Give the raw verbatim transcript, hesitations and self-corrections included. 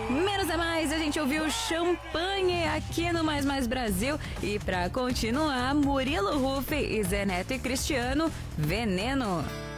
Menos é mais, a gente ouviu Champanhe aqui no Mais Mais Brasil. E pra continuar, Murilo Ruff e Zé Neto e Cristiano, Veneno.